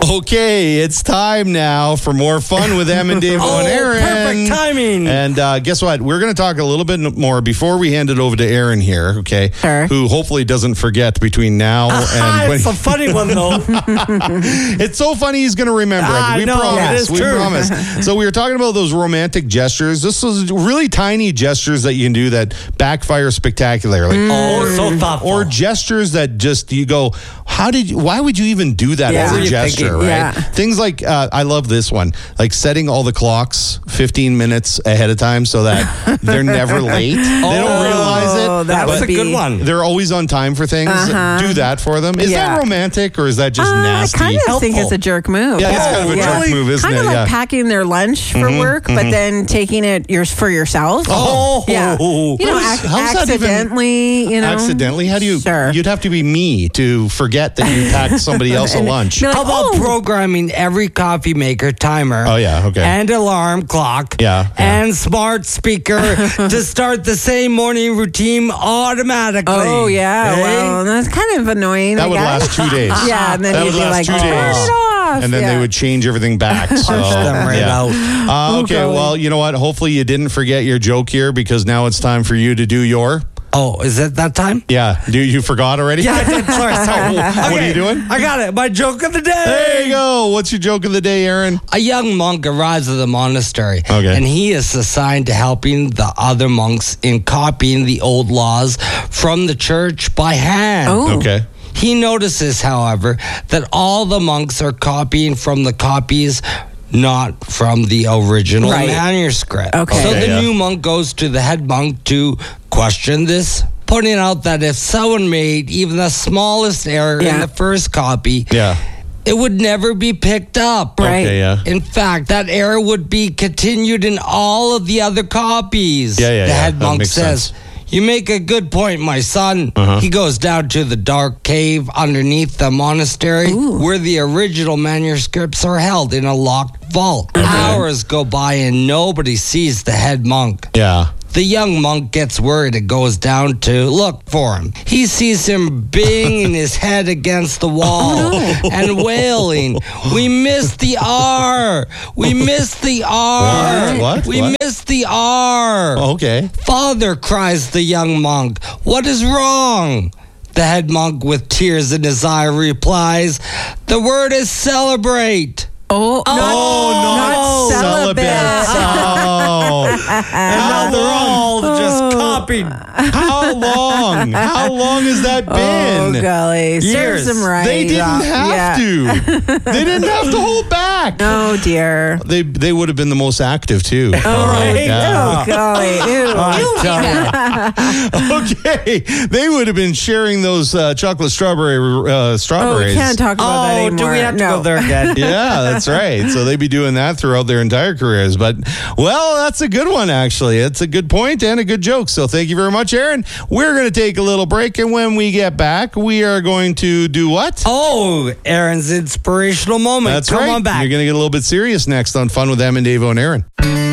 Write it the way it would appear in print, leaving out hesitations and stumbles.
Okay, it's time now for more fun with Em and Dave and Aaron. Perfect timing. And guess what? We're going to talk a little bit more before we hand it over to Aaron here, okay? Sure. Who hopefully doesn't forget between now and when. It's a funny one, though. It's so funny he's going to remember it. We promise. it is We true. promise. So we were talking about those romantic gestures. This was really tiny gestures that you can do that backfire spectacularly. So thoughtful. Or gestures that just you go, why would you even do that Yeah. as What a were you gesture, thinking? right? Yeah. Things like, I love this one, like setting all the clocks 15 minutes ahead of time so that they're never late. They don't realize it. that was would a good be- one. They're always on time for things. Do that for them. Is that Yeah. romantic or is that just nasty? I kind of think Helpful. it's a jerk move. Yeah, it's kind of a jerk move, isn't Kind it? of like Yeah. packing their lunch for work, but then taking it for yourself. Oh. Yeah. You know, How's that even- accidentally, Accidentally? How do you? Sure. You'd have to be me to forget that you packed somebody else a lunch. You're How like, about oh, programming every coffee maker timer? Oh, yeah, okay. And alarm clock. Yeah. And smart speaker to start the same morning routine automatically. Oh, yeah. Eh? Well, that's kind of annoying. That I would guess. last 2 days. Yeah, and then That you'd would be last like, 2 turn days. it off. And then they Yeah. would change everything back. So, Punch them right out. Okay, golly. well, you know what? Hopefully you didn't forget your joke here because now it's time for you to do your... Oh, is it that time? Yeah. You forgot already? Yeah, I did. Sorry. What are you doing? I got it. My joke of the day. There you go. What's your joke of the day, Aaron? A young monk arrives at the monastery, Okay. and he is assigned to helping the other monks in copying the old laws from the church by hand. Oh. Okay. He notices, however, that all the monks are copying from the copies, not from the original Right. manuscript. Okay. So Okay, the yeah. new monk goes to the head monk to question this, pointing out that if someone made even the smallest error in Yeah. the first copy, Yeah. it would never be picked up. Right. Okay, yeah. In fact, that error would be continued in all of the other copies. Yeah, The head that monk makes says, sense. "You make a good point, my son." Uh-huh. He goes down to the dark cave underneath the monastery where the original manuscripts are held in a locked vault. Hours go by and nobody sees the head monk. Yeah. The young monk gets worried and goes down to look for him. He sees him banging his head against the wall and wailing, "We missed the R! We missed the R! What? We What? missed the R!" Okay. "Father," cries the young monk, "what is wrong?" The head monk, with tears in his eye, replies, "The word is celebrate." Oh, not celibate. Oh. And now they're all just copying. How long? How long has that been? Oh, golly. Years. Serves them right. They didn't have Yeah. to. They didn't have to hold back. Oh, dear. They would have been the most active too. right. Yeah. Oh, golly. Ew. Okay, they would have been sharing those chocolate Oh, strawberries. we can't talk about that anymore. do we have to No. go there again? Yeah, that's right. So they'd be doing that throughout their entire careers. But, well, that's a good one, actually. It's a good point and a good joke. So thank you very much, Aaron. We're going to take a little break. And when we get back, we are going to do what? Oh, Aaron's inspirational moment. That's Come right. on back. You're going to get a little bit serious next on Fun with Em and Dave and Aaron.